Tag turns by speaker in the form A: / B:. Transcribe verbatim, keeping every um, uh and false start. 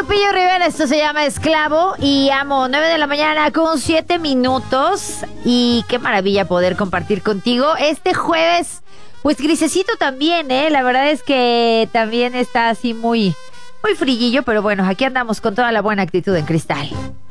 A: Lupillo Rivera, esto se llama Esclavo y amo. Nueve de la mañana con siete minutos. Y qué maravilla poder compartir contigo este jueves. Pues grisecito también, ¿eh? La verdad es que también está así muy, muy frillillo, pero bueno, aquí andamos con toda la buena actitud en Cristal.